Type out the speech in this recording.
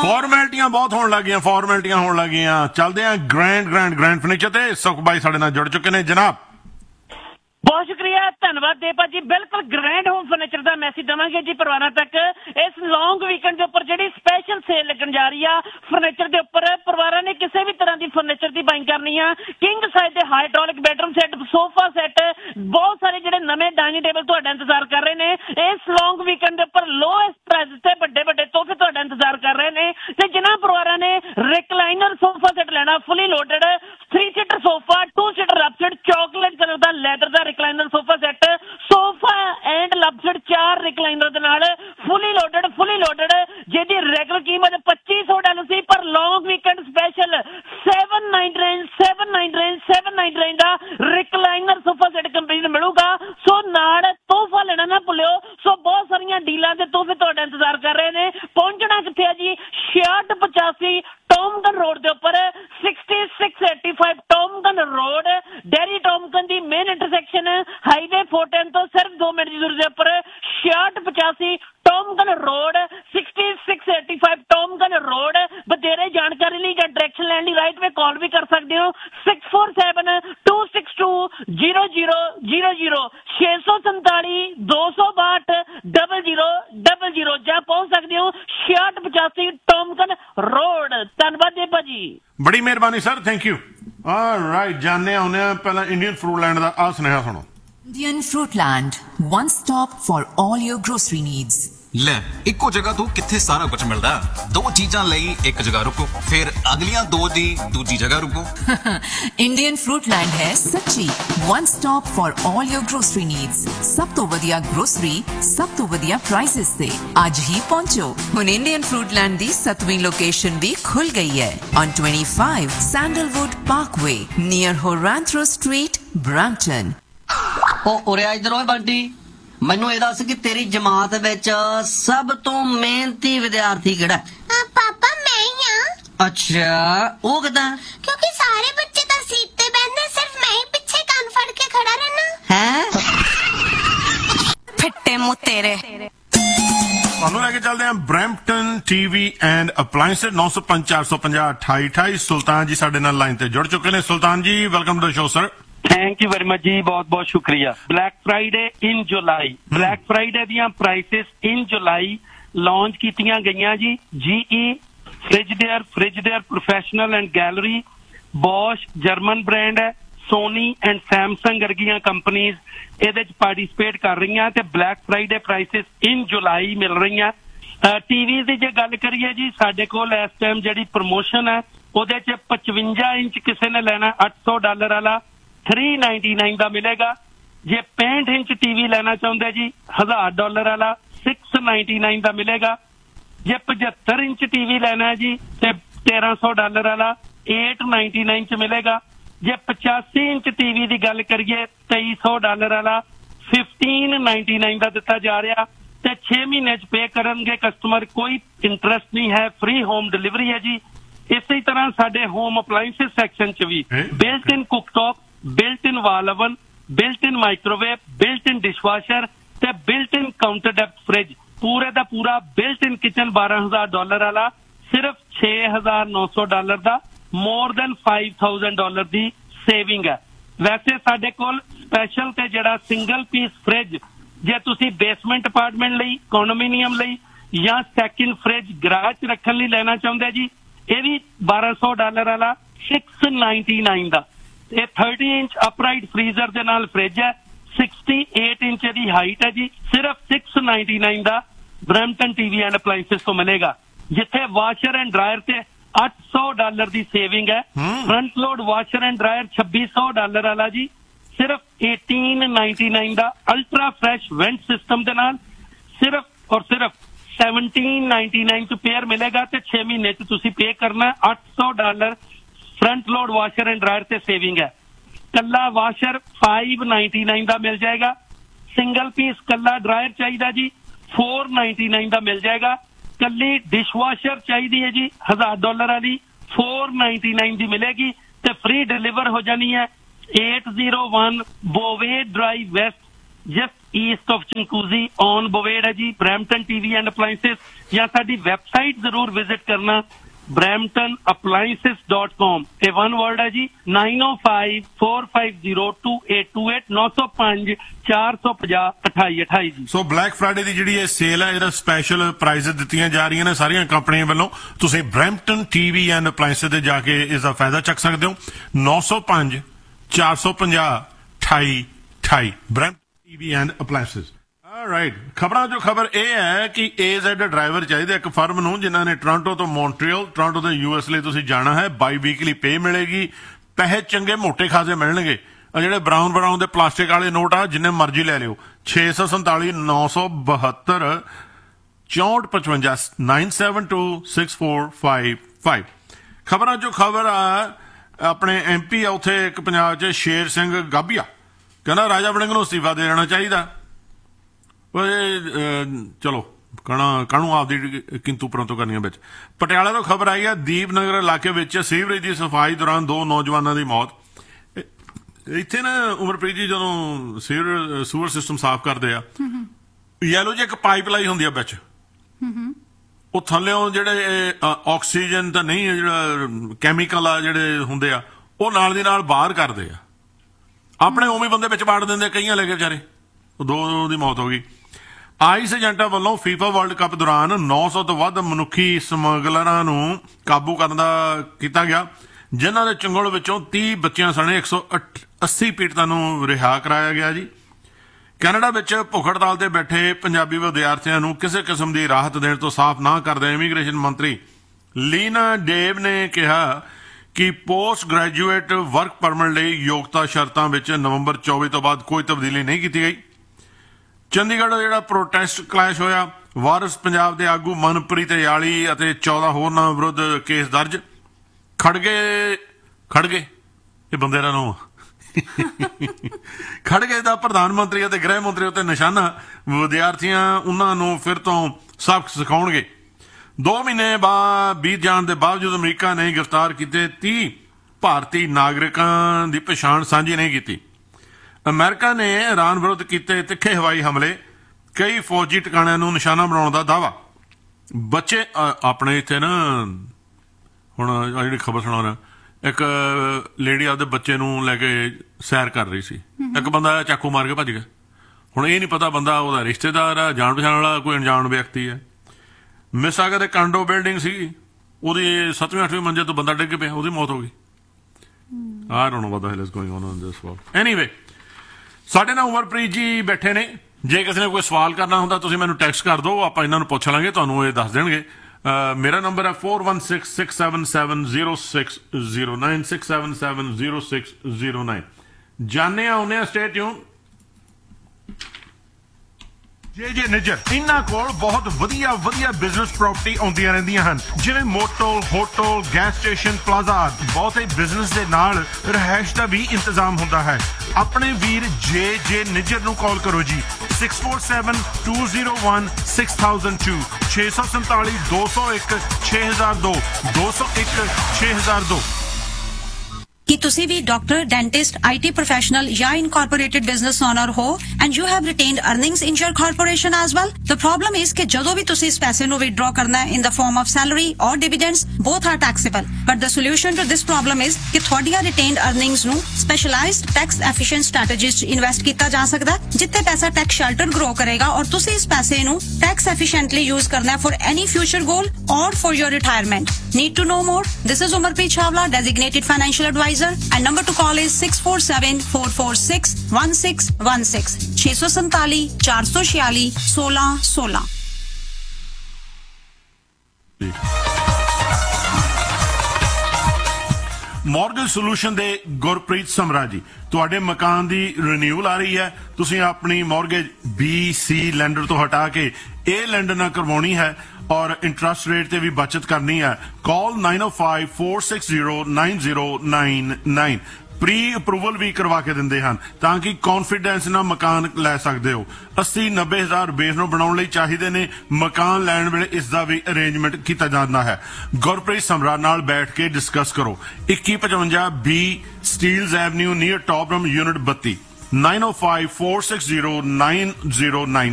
ਫਾਰਮੈਲਿਟੀਆਂ ਬਹੁਤ ਹੋਣ ਲੱਗੀਆਂ, ਫਾਰਮੈਲਿਟੀਆਂ ਹੋਣ ਲੱਗੀਆਂ। ਚੱਲਦੇ ਆ ਗ੍ਰੈਂਡ ਫਰਨੀਚਰ ਤੇ ਸੁਖ ਬਾਈ ਸਾਡੇ ਨਾਲ ਜੁੜ ਚੁੱਕੇ ਨੇ ਜਨਾਬ। ਬਹੁਤ ਸ਼ੁਕਰੀਆ, ਧੰਨਵਾਦ ਦੇਪਾ ਜੀ। ਬਿਲਕੁਲ ਗ੍ਰੈਂਡ ਹੋਮ ਫਰਨੀਚਰ ਦਾ ਮੈਸੇਜ ਦੇਵਾਂਗੇ ਜੀ ਪਰਿਵਾਰਾਂ ਤੱਕ। ਇਸ ਲੌਂਗ ਵੀਕਐਂਡ ਦੇ ਉੱਪਰ ਜਿਹੜੀ ਸਪੈਸ਼ਲ ਸੇਲ ਲੱਗਣ ਜਾ ਰਹੀ ਆ ਫਰਨੀਚਰ ਦੇ ਉੱਪਰ, ਪਰਿਵਾਰਾਂ ਨੇ ਕਿਸੇ ਵੀ ਤਰ੍ਹਾਂ ਦੀ ਫਰਨੀਚਰ ਦੀ ਬਾਈਂਗ ਕਰਨੀ ਆ, ਕਿੰਗ ਸਾਈਜ਼ ਦੇ hydraulic bedroom set, sofa set, ਬਹੁਤ ਸਾਰੇ ਜਿਹੜੇ ਨਵੇਂ ਡਾਈਨਿੰਗ ਟੇਬਲ ਤੁਹਾਡਾ ਇੰਤਜ਼ਾਰ ਕਰ ਰਹੇ ਨੇ। ਇਸ ਲੌਂਗ ਵੀਕਐਂਡ ਦੇ ਉੱਪਰ ਲੋਐਸਟ ਪ੍ਰਾਈਸ ਤੇ ਵੱਡੇ ਵੱਡੇ ਤੋਹਫੇ ਤੁਹਾਡਾ ਇੰਤਜ਼ਾਰ ਕਰ ਰਹੇ ਨੇ। ਤੇ ਜਿਨ੍ਹਾਂ ਪਰਿਵਾਰਾਂ ਨੇ ਰਿਕਲਾਈਨਰ ਸੋਫਾ ਸੈੱਟ ਲੈਣਾ, ਫੁੱਲੀ loaded 3 seater sofa, 2 seater ਲਵਸਡ chocolate colour the leather the recliner sofa set, sofa and ਲਵਸਡ 4 recliner ਦੇ ਨਾਲ ਫੁੱਲੀ ਲੋਡਡ ਜਿਹਦੀ ਰੈਗੂਲਰ ਕੀਮਤ $2500 ਸੀ, ਪਰ ਲੌਂਗ ਵੀਕਐਂਡ ਸਪੈਸ਼ਲ 799 ਦਾ ਰਿਕਲਾਈਨਰ ਸੋਫਾ ਸੈੱਟ ਕੰਪਨੀ ਨੂੰ ਮਿਲੂਗਾ। ਸੋ ਨਾਲ ਤੋਹਫਾ ਲੈਣਾ ਨਾ ਭੁੱਲਿਓ। ਸੋ ਬਹੁਤ ਸਾਰੀਆਂ ਡੀਲਾਂ ਦੇ ਤੋਹਫੇ ਤੁਹਾਡਾ ਇੰਤਜ਼ਾਰ ਕਰ ਰਹੇ ਨੇ। ਪਹੁੰਚਣਾ ਕਿੱਥੇ ਆ ਜੀ? 6685 ਟੌਮਗਨ ਰੋਡ ਦੇ ਉੱਪਰ, 6685 ਟੌਮਗਨ ਰੋਡ, ਡੈਰੀ ਟੌਮਗਨ ਦੀ ਮੇਨ ਇੰਟਰਸੈਕਸ਼ਨ ਹਾਈਵੇ 410 ਤੋਂ ਸਿਰਫ 2 ਮਿੰਟ ਦੀ ਦੂਰੀ ਦੇ ਉੱਪਰ 6685 ਟੌਮਗਨ ਰੋਡ, 6685 ਟੌਮਗਨ ਰੋਡ। ਵਧੇਰੇ ਜਾਣਕਾਰੀ ਲਈ ਜਾਂ ਡਾਇਰੈਕਸ਼ਨ ਲੈਣ ਲਈ ਰਾਈਟ ਵੇ ਕਾਲ ਵੀ ਕਰ ਸਕਦੇ ਹੋ 6472620000 647 262 0000 ਜਾਂ ਪਹੁੰਚ ਸਕਦੇ ਹੋ 6685 ਟੌਮਗਨ ਰੋਡ। ਧੰਨਵਾਦ ਜੀ ਭਾਜੀ, ਬੜੀ ਮਿਹਰਬਾਨੀ ਸਰ, ਥੈਂਕ ਯੂ। ਰਾਈਟ, ਜਾਣੇ ਆਉਂਦੇ ਆ ਪਹਿਲਾਂ ਇੰਡੀਅਨ ਫਰੂਟਲੈਂਡ ਦਾ ਆ ਸੁਨੇਹਾ ਸੁਣੋ। Indian Fruitland, one stop for all your grocery needs. ਲੈ ਇੱਕੋ ਜਗ੍ਹਾ ਤੋਂ ਕਿੱਥੇ ਸਾਰਾ ਕੁਝ ਮਿਲਦਾ? 2 ਚੀਜ਼ਾਂ ਲਈ ਇੱਕ ਜਗ੍ਹਾ ਰੁਕੋ, ਫਿਰ ਅਗਲੀਆਂ 2 ਦੀ ਦੂਜੀ ਜਗ੍ਹਾ ਰੁਕੋ। Indian Fruitland ਹੈ ਸੱਚੀ one stop for all your grocery needs. ਸਭ ਤੋਂ ਵਧੀਆ grocery, ਸਭ ਤੋਂ ਵਧੀਆ prices ਤੇ ਅੱਜ ਹੀ ਪਹੁੰਚੋ। ਹੁਣ Indian Fruitland ਦੀ 7ਵੀਂ ਲੋਕੇਸ਼ਨ ਵੀ ਖੁੱਲ ਗਈ ਹੈ on 25 Sandalwood Parkway near Horantro Street, Brampton. ਉਰੇ ਇਧਰ ਓਏ ਬੰਟੀ, ਮੈਨੂੰ ਇਹ ਦੱਸ ਕਿ ਤੇਰੀ ਜਮਾਤ ਵਿੱਚ ਸਭ ਤੋਂ ਮਿਹਨਤੀ ਵਿਦਿਆਰਥੀ ਕਿਹੜਾ? ਪਾਪਾ ਮੈਂ ਹੀ ਆ। ਅੱਛਾ, ਉਹ ਕਿਦਾਂ? ਕਿਉਂਕਿ ਸਾਰੇ ਬੱਚੇ ਤਾਂ ਸੀਟ ਤੇ ਬੈਠਦੇ, ਸਿਰਫ ਮੈਂ ਹੀ ਪਿੱਛੇ ਕੰਨ ਫੜ ਕੇ ਖੜਾ ਰਹਿਣਾ ਹੈ। ਫਿੱਟੇ ਮੂੰਹ ਤੇਰੇ। ਤੁਹਾਨੂੰ ਲੈ ਕੇ ਚੱਲਦੇ ਆ ਬਰੈਂਪਟਨ ਟੀਵੀ ਐਂਡ ਅਪਲਾਇੰਸਸ। 905 450 2828। ਸੁਲਤਾਨ ਜੀ ਸਾਡੇ ਨਾਲ ਲਾਈਨ ਤੇ ਜੁੜ ਚੁੱਕੇ ਨੇ। ਸੁਲਤਾਨ ਜੀ, welcome to the show sir. Thank you very much ਜੀ, ਬਹੁਤ ਬਹੁਤ ਸ਼ੁਕਰੀਆ। ਬਲੈਕ ਫਰਾਈਡੇ ਇਨ ਜੁਲਾਈ, ਬਲੈਕ ਫਰਾਈਡੇ ਦੀਆਂ ਪ੍ਰਾਈਸਿਸ ਇਨ ਜੁਲਾਈ ਲਾਂਚ ਕੀਤੀਆਂ ਗਈਆਂ ਜੀ। GE ਫ੍ਰਿਜਡੇਅਰ professional and gallery, Bose German brand ਹੈ, ਸੋਨੀ ਐਂਡ ਸੈਮਸੰਗ ਵਰਗੀਆਂ ਕੰਪਨੀਜ਼ ਇਹਦੇ ਚ ਪਾਰਟਿਸਿਪੇਟ ਕਰ ਰਹੀਆਂ ਤੇ ਬਲੈਕ ਫਰਾਈਡੇ ਪ੍ਰਾਈਸਿਸ ਇਨ ਜੁਲਾਈ ਮਿਲ ਰਹੀਆਂ। ਟੀਵੀ ਦੀ ਜੇ ਗੱਲ ਕਰੀਏ ਜੀ, ਸਾਡੇ ਕੋਲ ਇਸ ਟਾਈਮ ਜਿਹੜੀ ਪ੍ਰਮੋਸ਼ਨ ਹੈ ਉਹਦੇ ਚ 55 ਇੰਚ ਕਿਸੇ ਨੇ ਲੈਣਾ $800 ਵਾਲਾ $399 ਦਾ ਮਿਲੇਗਾ। ਜੇ 65 ਇੰਚ ਟੀਵੀ ਲੈਣਾ ਚਾਹੁੰਦੇ ਜੀ $1000 ਵਾਲਾ $699 ਦਾ ਮਿਲੇਗਾ। ਜੇ 75 ਇੰਚ ਟੀਵੀ ਲੈਣਾ ਹੈ ਜੀ ਤੇ $1300 ਵਾਲਾ $899 ਚ ਮਿਲੇਗਾ। ਜੇ 85 ਇੰਚ ਟੀਵੀ ਦੀ ਗੱਲ ਕਰੀਏ $2300 ਵਾਲਾ $1599 ਦਾ ਦਿੱਤਾ ਜਾ ਰਿਹਾ ਤੇ 6 ਮਹੀਨੇ ਚ ਪੇ ਕਰਨਗੇ ਕਸਟਮਰ, ਕੋਈ ਇੰਟਰਸਟ ਨਹੀਂ ਹੈ, ਫ੍ਰੀ ਹੋਮ ਡਿਲੀਵਰੀ ਹੈ ਜੀ। ਇਸੇ ਤਰ੍ਹਾਂ ਸਾਡੇ ਹੋਮ ਅਪਲਾਇੰਸਸ ਸੈਕਸ਼ਨ ਚ ਵੀ ਬਿਲਟ ਇਨ ਕੁਕਟੌਪ, ਬਿਲਟ ਇਨ ਵਾਲ ਓਵਨ, ਬਿਲਟ ਇਨ ਮਾਈਕ੍ਰੋਵੇਵ, ਬਿਲਟ ਇਨ ਡਿਸ਼ਵਾਸ਼ਰ ਤੇ ਬਿਲਟ ਇਨ ਕਾਊਂਟਰ ਡੈਪਥ ਫ੍ਰਿਜ, ਪੂਰੇ ਦਾ ਪੂਰਾ ਬਿਲਟ ਇਨ ਕਿਚਨ $12000 ਵਾਲਾ ਸਿਰਫ $6900 ਦਾ, ਮੋਰ ਦੈਨ $5000 ਦੀ ਸੇਵਿੰਗ ਹੈ। ਵੈਸੇ ਸਾਡੇ ਕੋਲ ਸਪੈਸ਼ਲ ਤੇ ਜਿਹੜਾ ਸਿੰਗਲ ਪੀਸ ਫ੍ਰਿਜ, ਜੇ ਤੁਸੀਂ ਬੇਸਮੈਂਟ ਅਪਾਰਟਮੈਂਟ ਲਈ, ਕਨਡੋਮੀਨੀਅਮ ਲਈ ਜਾਂ ਸੈਕਿੰਡ ਫ੍ਰਿਜ ਗਰਾਜ ਚ ਰੱਖਣ ਲਈ ਲੈਣਾ ਚਾਹੁੰਦੇ ਜੀ, ਇਹ ਵੀ $1200 ਵਾਲਾ $699 ਦਾ। ਇਹ 30 ਇੰਚ ਅਪਰਾਈਟ ਫ੍ਰੀਜ਼ਰ ਦੇ ਨਾਲ ਫ੍ਰਿਜ ਹੈ, 68 ਇੰਚ ਦੀ ਹਾਈਟ ਹੈ ਜੀ, ਸਿਰਫ $699 ਦਾ ਬਰੈਂਪਟਨ ਟੀਵੀ ਐਂਡ ਅਪਲਾਇੰਸਸ ਤੋਂ ਮਿਲੇਗਾ। ਜਿੱਥੇ ਵਾਸ਼ਰ ਐਂਡ ਡਰਾਇਰ ਤੇ $800 ਦੀ ਸੇਵਿੰਗ ਹੈ। Front load washer and dryer $2600 ਵਾਲਾ ਜੀ, ਸਿਰਫ $1899 ਦਾ। ਅਲਟਰਾ ਫਰੈਸ਼ ਵੈਂਟ ਸਿਸਟਮ ਦੇ ਨਾਲ ਸਿਰਫ ਔਰ ਸਿਰਫ $1799 ਚ ਪੇਅਰ ਮਿਲੇਗਾ ਤੇ 6 ਮਹੀਨੇ ਚ ਤੁਸੀਂ ਪੇ ਕਰਨਾ $800 front load washer and dryer ਤੇ ਸੇਵਿੰਗ ਹੈ। ਕੱਲਾ ਵਾਸ਼ਰ $599 ਦਾ ਮਿਲ ਜਾਏਗਾ। ਸਿੰਗਲ ਪੀਸ ਕੱਲਾ ਡਰਾਇਰ ਚਾਹੀਦਾ ਜੀ $499 ਦਾ ਮਿਲ ਜਾਏਗਾ। ਕੱਲੀ ਡਿਸ਼ਵਾਸ਼ਰ ਚਾਹੀਦੀ ਹੈ ਜੀ $1000 ਵਾਲੀ $499 ਦੀ ਮਿਲੇਗੀ ਤੇ ਫ੍ਰੀ ਡਿਲੀਵਰ ਹੋ ਜਾਣੀ ਹੈ। 801 ਬੋਵੇ drive West, just East of ਚੰਕੂਜ਼ੀ on ਬੋਵੇਡ ਹੈ ਜੀ ਬ੍ਰੈਂਪਟਨ ਟੀਵੀ ਐਂਡ ਅਪਲਾਈਐਂਸਿਸ ਜਾਂ ਸਾਡੀ ਵੈਬਸਾਈਟ ਜ਼ਰੂਰ ਵਿਜ਼ਿਟ ਕਰਨਾ bramptonappliances.com ਇਹ ਵਨ ਵਰਡ ਹੈ ਜੀ 9054502828 905 450 2828 ਜੀ। ਸੋ ਬਲੈਕ ਫਰਾਈਡੇ ਦੀ ਜਿਹੜੀ ਇਹ ਸੇਲ ਹੈ ਇਹਦਾ ਸਪੈਸ਼ਲ ਪ੍ਰਾਈਜ਼ਸ ਦਿੱਤੀਆਂ ਜਾ ਰਹੀਆਂ ਨੇ ਸਾਰੀਆਂ ਕੰਪਨੀਆਂ ਵੱਲੋਂ। ਤੁਸੀਂ ਬ੍ਰੈਂਪਟਨ ਟੀਵੀ ਐਂਡ ਅਪਲਾਈਐਂਸਿਸ ਤੇ ਜਾ ਕੇ ਇਸ ਦਾ ਫਾਇਦਾ ਚੱਕ ਸਕਦੇ ਹੋ। 905 450 2828 ਬ੍ਰੈਂਪਟਨ ਟੀਵੀ ਐਂਡ ਅਪਲਾਈਐਂਸਿਸ। ਰਾਈਟ, ਖਬਰਾਂ ਜੋ ਖਬਰ ਇਹ ਹੈ ਕਿ AZ ਡਰਾਈਵਰ ਚਾਹੀਦੇ ਇੱਕ ਫਰਮ ਨੂੰ ਜਿਨ੍ਹਾਂ ਨੇ ਟੋਰਾਂਟੋ ਤੋਂ ਮੌਂਟਰੀਅਲ, ਟੋਰਾਂਟੋ ਤੋਂ US ਲਈ ਤੁਸੀਂ ਜਾਣਾ ਹੈ। ਬਾਈ ਵੀਕਲੀ ਪੇ ਮਿਲੇਗੀ, ਪੈਸੇ ਚੰਗੇ ਮੋਟੇ ਖਾਸੇ ਮਿਲਣਗੇ। ਜਿਹੜੇ ਬਰਾਊਨ ਦੇ ਪਲਾਸਟਿਕ ਵਾਲੇ ਨੋਟ ਆ ਜਿੰਨੇ ਮਰਜ਼ੀ ਲੈ ਲਿਓ। 647 972 6455 97264555। ਖਬਰਾਂ ਜੋ ਖਬਰ ਆ ਆਪਣੇ MP ਆ ਉੱਥੇ ਇੱਕ ਪੰਜਾਬ 'ਚ ਸ਼ੇਰ ਸਿੰਘ ਗਾਬੀਆ ਕਹਿੰਦਾ ਰਾਜਾ ਵੜਿੰਗ ਨੂੰ ਅਸਤੀਫਾ ਦੇ ਦੇਣਾ ਚਾਹੀਦਾ। ਚਲੋ ਕਾਹਨੂੰ ਆਪਦੀ ਕਿੰਤੂ ਪਰੰਤੂ ਕਰਨੀਆਂ ਵਿੱਚ। ਪਟਿਆਲਾ ਤੋਂ ਖਬਰ ਆਈ ਹੈ ਦੀਪਨਗਰ ਇਲਾਕੇ ਵਿੱਚ ਸੀਵਰੇਜ ਦੀ ਸਫਾਈ ਦੌਰਾਨ 2 ਨੌਜਵਾਨਾਂ ਦੀ ਮੌਤ। ਇੱਥੇ ਨਾ ਉਮਰਪ੍ਰੀਤ ਜੀ ਜਦੋਂ ਸੂਅਰ ਸਿਸਟਮ ਸਾਫ਼ ਕਰਦੇ ਆ ਯੈਲੋ ਜਿਹੀ ਇੱਕ ਪਾਈਪ ਲਾਈ ਹੁੰਦੀ ਆ ਵਿੱਚ, ਉਹ ਥੱਲਿਓਂ ਜਿਹੜੇ ਆਕਸੀਜਨ ਤਾਂ ਨਹੀਂ ਜਿਹੜਾ ਕੈਮੀਕਲ ਆ ਜਿਹੜੇ ਹੁੰਦੇ ਆ ਉਹ ਨਾਲ ਦੀ ਨਾਲ ਬਾਹਰ ਕਰਦੇ ਆ, ਆਪਣੇ ਉਵੇਂ ਬੰਦੇ ਵਿੱਚ ਵਾੜ ਦਿੰਦੇ ਕਈਆਂ ਲੈ ਕੇ ਵਿਚਾਰੇ। 2 ਦੀ ਮੌਤ ਹੋ ਗਈ। ਆਈਸ ਏਜੰਟਾਂ ਵੱਲੋਂ FIFA ਵਰਲਡ ਕੱਪ ਦੌਰਾਨ 900 ਤੋਂ ਵੱਧ ਮਨੁੱਖੀ ਸਮਗਲਰਾਂ ਨੂੰ ਕਾਬੂ ਕਰਨ ਦਾ ਕੀਤਾ ਗਿਆ, ਜਿਨ੍ਹਾਂ ਦੇ ਚੰਗੁਲ ਵਿੱਚੋਂ 30 ਬੱਚਿਆਂ ਸਣੇ 180 ਪੀੜਤਾਂ ਨੂੰ ਰਿਹਾ ਕਰਾਇਆ ਗਿਆ ਜੀ। ਕੈਨੇਡਾ ਵਿੱਚ ਭੁੱਖ ਹੜਤਾਲ ਤੇ ਬੈਠੇ ਪੰਜਾਬੀ ਵਿਦਿਆਰਥੀਆਂ ਨੂੰ ਕਿਸੇ ਕਿਸਮ ਦੀ ਰਾਹਤ ਦੇਣ ਤੋਂ ਸਾਫ਼ ਨਾ ਕਰਦੇ ਇਮੀਗ੍ਰੇਸ਼ਨ ਮੰਤਰੀ ਲੀਨਾ ਡੇਵ ਨੇ ਕਿਹਾ ਕਿ ਪੋਸਟ ਗ੍ਰੈਜੂਏਟ ਵਰਕ ਪਰਮਿਟ ਲਈ ਯੋਗਤਾ ਸ਼ਰਤਾਂ ਵਿੱਚ ਨਵੰਬਰ 24 ਤੋਂ ਬਾਅਦ ਕੋਈ ਤਬਦੀਲੀ ਨਹੀਂ ਕੀਤੀ ਗਈ। ਚੰਡੀਗੜ੍ਹ ਜਿਹੜਾ ਪ੍ਰੋਟੈਸਟ ਕਲੈਸ਼ ਹੋਇਆ, ਵਾਰਿਸ ਪੰਜਾਬ ਦੇ ਆਗੂ ਮਨਪ੍ਰੀਤ ਯਾਲੀ ਅਤੇ 14 ਹੋਰਨਾਂ ਵਿਰੁੱਧ ਕੇਸ ਦਰਜ। ਖੜਗੇ ਇਹ ਬੰਦੇ ਦਾ ਨਾਮ ਖੜਗੇ ਦਾ ਪ੍ਰਧਾਨ ਮੰਤਰੀ ਅਤੇ ਗ੍ਰਹਿ ਮੰਤਰੀ ਉੱਤੇ ਨਿਸ਼ਾਨਾ। ਵਿਦਿਆਰਥੀਆਂ ਉਹਨਾਂ ਨੂੰ ਫਿਰ ਤੋਂ ਸਬਕ ਸਿਖਾਉਣਗੇ। 2 ਮਹੀਨੇ ਬਾਅਦ ਬੀਤ ਜਾਣ ਦੇ ਬਾਵਜੂਦ ਅਮਰੀਕਾ ਨੇ ਗ੍ਰਿਫਤਾਰ ਕੀਤੇ 30 ਭਾਰਤੀ ਨਾਗਰਿਕਾਂ ਦੀ ਪਛਾਣ ਸਾਂਝੀ ਨਹੀਂ ਕੀਤੀ। ਅਮਰੀਕਾ ਨੇ ਇਰਾਨ ਵਿਰੁੱਧ ਕੀਤੇ ਤਿੱਖੇ ਹਵਾਈ ਹਮਲੇ, ਕਈ ਫੌਜੀ ਟਿਕਾਣਿਆਂ ਨੂੰ ਨਿਸ਼ਾਨਾ ਬਣਾਉਣ ਦਾ ਦਾਅਵਾ। ਬੱਚੇ ਆਪਣੇ ਇੱਥੇ ਨਾ ਹੁਣ ਜਿਹੜੀ ਖਬਰ ਸੁਣਾ, ਇੱਕ ਲੇਡੀ ਆਪਦੇ ਬੱਚੇ ਨੂੰ ਲੈ ਕੇ ਸੈਰ ਕਰ ਰਹੀ ਸੀ, ਇੱਕ ਬੰਦਾ ਚਾਕੂ ਮਾਰ ਕੇ ਭੱਜ ਗਿਆ। ਹੁਣ ਇਹ ਨਹੀਂ ਪਤਾ ਬੰਦਾ ਉਹਦਾ ਰਿਸ਼ਤੇਦਾਰ ਆ, ਜਾਣ ਪਛਾਣ ਵਾਲਾ ਕੋਈ ਅਣਜਾਣ ਵਿਅਕਤੀ ਹੈ। ਮਿਸਾਗਾ ਦੇ ਕਾਂਡੋ ਬਿਲਡਿੰਗ ਸੀ, ਉਹਦੀ 7ਵੀਂ 8ਵੀਂ ਮੰਜ਼ਿਲ ਤੋਂ ਬੰਦਾ ਡਿੱਗ ਪਿਆ, ਉਹਦੀ ਮੌਤ ਹੋ ਗਈ। I don't know what the hell is going on in this world. Anyway, ਸਾਡੇ ਨਾਲ ਉਮਰਪ੍ਰੀਤ ਜੀ ਬੈਠੇ ਨੇ। ਜੇ ਕਿਸੇ ਨੇ ਕੋਈ ਸਵਾਲ ਕਰਨਾ ਹੁੰਦਾ ਤੁਸੀਂ ਮੈਨੂੰ ਟੈਕਸਟ ਕਰ ਦਿਓ, ਆਪਾਂ ਇਹਨਾਂ ਨੂੰ ਪੁੱਛ ਲਾਂਗੇ, ਤੁਹਾਨੂੰ ਇਹ ਦੱਸ ਦੇਣਗੇ। ਮੇਰਾ ਨੰਬਰ ਹੈ 4166770609 6770609। ਜਾਣੇ ਆਉਂਦੇ ਆ, ਸਟੇ ਟਿਊਨ। ਜੇ ਨਿੱਜਰ ਇਹਨਾਂ ਕੋਲ ਬਹੁਤ ਵਧੀਆ ਬਿਜ਼ਨਸ ਪ੍ਰਾਪਰਟੀ ਆਉਂਦੀਆਂ ਰਹਿੰਦੀਆਂ ਹਨ, ਜਿਵੇਂ motel, hotel, gas station, plaza. ਬਹੁਤੇ ਬਿਜ਼ਨਸ ਦੇ ਨਾਲ ਰਿਹਾਇਸ਼ ਦਾ ਵੀ ਇੰਤਜ਼ਾਮ ਹੁੰਦਾ ਹੈ। ਆਪਣੇ ਵੀਰ ਜੇ ਨਿੱਜਰ ਨੂੰ ਕਾਲ ਕਰੋ ਜੀ 6472016002 647 201 6002 201 6002। ਕੀ ਤੁਸੀਂ ਵੀ ਡਾਕਟਰ, ਡੈਂਟਿਸਟ, IT ਪ੍ਰੋਫੈਸ਼ਨਲ ਜਾਂ ਇਨਕੋਰਪੋਰੇਟਡ ਬਿਜ਼ਨਸ ਓਨਰ ਹੋ and you have ਰਿਟੇਨਡ earnings in your corporation as well? The problem is ਕਿ ਜਦੋਂ ਵੀ ਤੁਸੀਂ ਇਸ ਪੈਸੇ ਨੂੰ ਵਿਦਡਰਾ ਕਰਨਾ ਹੈ ਇਨ ਦ ਫਾਰਮ ਆਫ ਸੈਲਰੀ ਔਰ ਡਿਵੀਡੈਂਡਸ, both are taxable. But the solution to this problem is ਕਿ ਤੁਹਾਡੀਆਂ ਰਿਟੇਨਡ ਅਰਨਿੰਗਸ ਨੂੰ ਸਪੈਸ਼ਲਾਈਜ਼ਡ ਟੈਕਸ ਐਫੀਸ਼ੀਐਂਟ ਸਟ੍ਰੈਟੇਜੀਜ਼ 'ਚ ਇਨਵੈਸਟ ਕੀਤਾ ਜਾ ਸਕਦਾ, ਜਿੱਥੇ ਪੈਸਾ ਟੈਕਸ ਸ਼ੈਲਟਰ ਗਰੋ ਕਰੇਗਾ ਔਰ ਤੁਸੀਂ ਇਸ ਪੈਸੇ ਨੂੰ ਟੈਕਸ ਐਫੀਸ਼ੀਐਂਟਲੀ ਯੂਜ਼ ਕਰਨਾ ਫॉर ਐਨੀ ਫਿਊਚਰ ਗੋਲ ਔਰ for your retirement. Need to know more? This is Umarpreet Chawla, designated financial advisor, and number to call is 6474461616 647 446 1616। Mortgage solution ਦੇ ਗੁਰਪ੍ਰੀਤ ਸਮਰਾ ਜੀ, ਤੁਹਾਡੇ ਮਕਾਨ ਦੀ ਰੀਨਿਊਅਲ ਆ ਰਹੀ ਹੈ, ਤੁਸੀਂ ਆਪਣੀ ਮੌਰਗੇਜ BC ਲੈਂਡਰ ਤੋਂ ਹਟਾ ਕੇ ਇਹ ਲੈਂਡਰ ਨਾਲ ਕਰਵਾਉਣੀ ਹੈ ਔਰ ਇੰਟਰਸਟ ਰੇਟ ਤੇ ਵੀ ਬਚਤ ਕਰਨੀ ਹੈ। ਕਾਲ 9054609099। ਪ੍ਰੀ ਅਪਰੂਵਲ ਵੀ ਕਰਵਾ ਕੇ ਦਿੰਦੇ ਹਨ ਤਾਂ ਕਿ ਕੌਨਫੀਡੈਂਸ ਨਾਲ ਮਕਾਨ ਲੈ ਸਕਦੇ ਹੋ। 80-90 ਹਜ਼ਾਰ ਬੇਸ ਨੂੰ ਬਣਾਉਣ ਲਈ ਚਾਹੀਦੇ ਨੇ। ਮਕਾਨ ਲੈਣ ਵੇਲੇ ਇਸ ਦਾ ਵੀ ਅਰੇਂਜਮੈਂਟ ਕੀਤਾ ਜਾਂਦਾ ਹੈ। ਗੁਰਪ੍ਰੀਤ ਸਮਰਾ ਨਾਲ ਬੈਠ ਕੇ ਡਿਸਕਸ ਕਰੋ। 2155 B ਸਟੀਲਜ਼ ਐਵਨਿਊ ਨੀਅਰ ਟੌਪਰਮ ਯੂਨਿਟ 32। 905-460-9099